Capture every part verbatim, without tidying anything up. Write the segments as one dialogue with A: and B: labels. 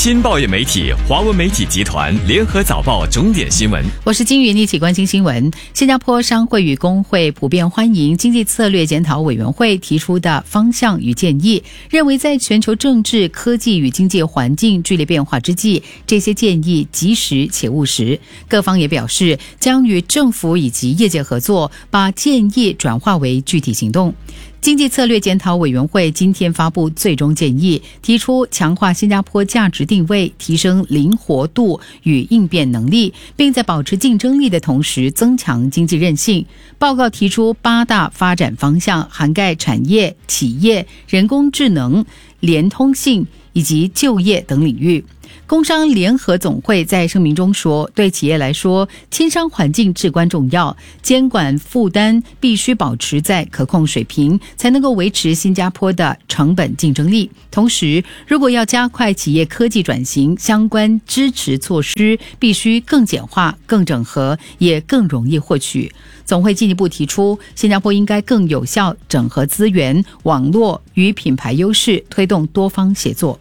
A: 新报业媒体华文媒体集团联合早报重点新闻，
B: 我是金云，一起关心新闻。新加坡商会与工会普遍欢迎经济策略检讨委员会提出的方向与建议，认为在全球政治、科技与经济环境剧烈变化之际，这些建议及时且务实。各方也表示将与政府以及业界合作，把建议转化为具体行动。经济策略检讨委员会今天发布最终建议，提出强化新加坡价值定位，提升灵活度与应变能力，并在保持竞争力的同时增强经济韧性。报告提出八大发展方向，涵盖产业、企业、人工智能、联通性以及就业等领域。工商联合总会在声明中说，对企业来说，签商环境至关重要，监管负担必须保持在可控水平，才能够维持新加坡的成本竞争力。同时，如果要加快企业科技转型，相关支持措施必须更简化、更整合，也更容易获取。总会进一步提出，新加坡应该更有效整合资源、网络与品牌优势，推动多方协作。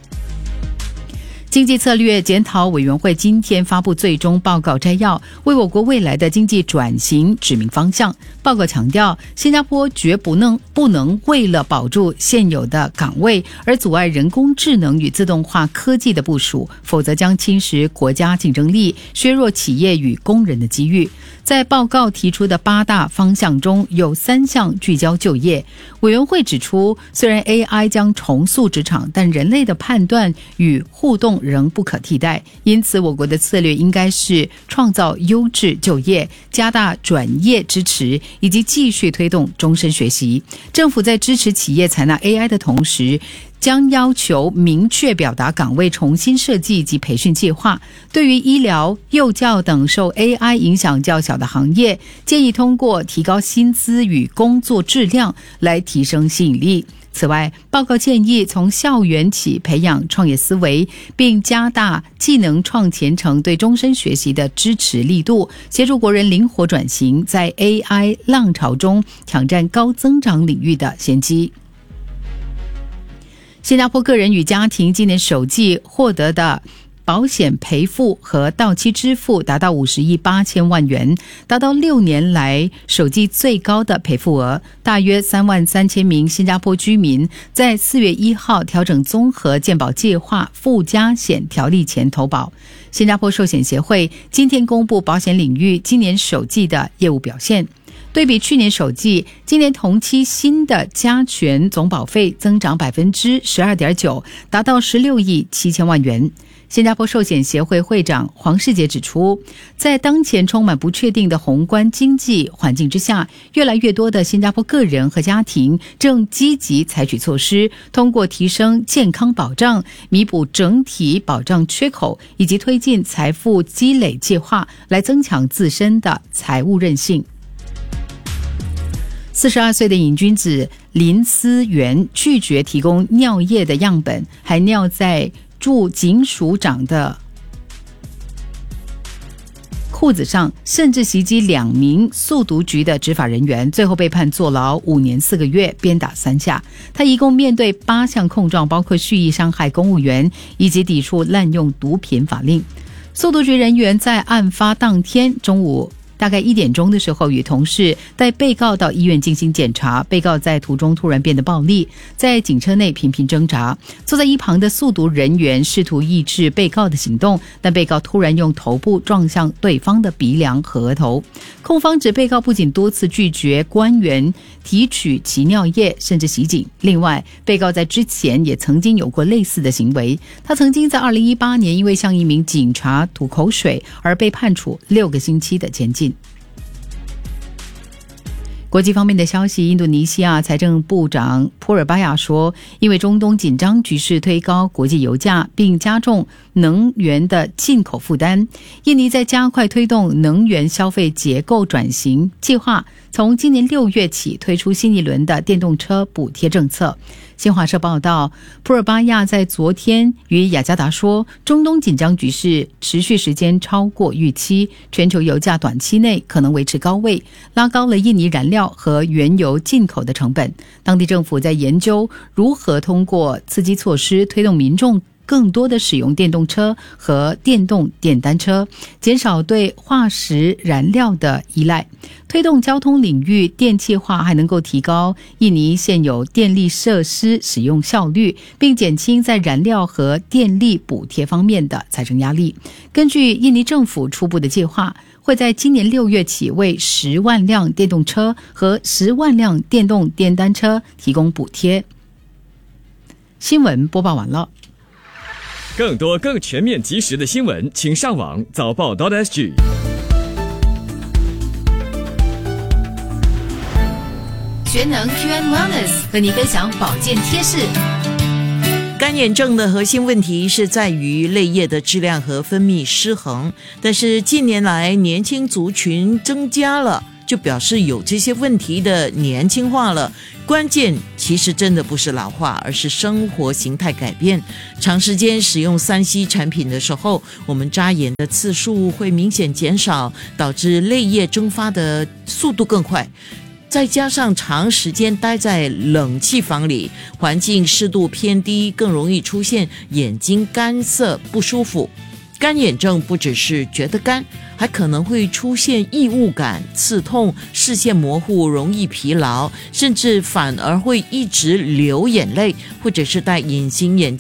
B: 经济策略检讨委员会今天发布最终报告摘要，为我国未来的经济转型指明方向。报告强调，新加坡绝不能不能为了保住现有的岗位而阻碍人工智能与自动化科技的部署，否则将侵蚀国家竞争力，削弱企业与工人的机遇。在报告提出的八大方向中，有三项聚焦就业。委员会指出，虽然 A I 将重塑职场，但人类的判断与互动仍不可替代，因此我国的策略应该是创造优质就业，加大转业支持，以及继续推动终身学习。政府在支持企业采纳 A I 的同时，将要求明确表达岗位重新设计及培训计划。对于医疗、幼教等受 A I 影响较小的行业，建议通过提高薪资与工作质量来提升吸引力。此外，报告建议从校园起培养创业思维，并加大技能创前程对终身学习的支持力度，协助国人灵活转型，在 A I 浪潮中挑战高增长领域的先机。新加坡个人与家庭今年首季获得的保险赔付和到期支付达到五十亿八千万元，达到六年来首季最高的赔付额。大约三万三千名新加坡居民在四月一号调整综合健保计划附加险条例前投保。新加坡寿险协会今天公布保险领域今年首季的业务表现。对比去年首季，今年同期新的加权总保费增长 百分之十二点九， 达到十六亿七千万元。新加坡寿险协会会长黄世杰指出，在当前充满不确定的宏观经济环境之下，越来越多的新加坡个人和家庭正积极采取措施，通过提升健康保障、弥补整体保障缺口，以及推进财富积累计划，来增强自身的财务韧性。四十二岁的瘾君子林思源拒绝提供尿液的样本，还尿在驻警署长的裤子上，甚至袭击两名速毒局的执法人员，最后被判坐牢五年四个月，鞭打三下。他一共面对八项控状，包括蓄意伤害公务员以及抵触滥用毒品法令。速毒局人员在案发当天中午大概一点钟的时候，与同事带被告到医院进行检查。被告在途中突然变得暴力，在警车内频频挣扎。坐在一旁的速毒人员试图抑制被告的行动，但被告突然用头部撞向对方的鼻梁和额头。控方指被告不仅多次拒绝官员提取其尿液，甚至袭警。另外，被告在之前也曾经有过类似的行为。他曾经在二零一八年因为向一名警察吐口水而被判处六个星期的监禁。国际方面的消息，印度尼西亚财政部长普尔巴亚说，因为中东紧张局势推高国际油价，并加重能源的进口负担，印尼在加快推动能源消费结构转型计划，从今年六月起推出新一轮的电动车补贴政策。新华社报道，普尔巴亚在昨天与雅加达说，中东紧张局势持续时间超过预期，全球油价短期内可能维持高位，拉高了印尼燃料和原油进口的成本。当地政府在研究如何通过刺激措施推动民众更多的使用电动车和电动电单车，减少对化石燃料的依赖。推动交通领域电气化，还能够提高印尼现有电力设施使用效率，并减轻在燃料和电力补贴方面的财政压力。根据印尼政府初步的计划，会在今年六月起为十万辆电动车和十万辆电动电单车提供补贴。新闻播报完了。
A: 更多更全面及时的新闻，请上网早报 .sg。
B: 全能 Q and Wellness 和你分享保健贴士。
C: 干眼症的核心问题是在于泪液的质量和分泌失衡，但是近年来年轻族群增加了，就表示有这些问题的年轻化了。关键其实真的不是老化，而是生活形态改变。长时间使用 三 C 产品的时候，我们眨眼的次数会明显减少，导致泪液蒸发的速度更快。再加上长时间待在冷气房里，环境湿度偏低，更容易出现眼睛干涩不舒服。干眼症不只是觉得干，还可能会出现异物感、刺痛、视线模糊、容易疲劳，甚至反而会一直流眼泪，或者是戴隐形眼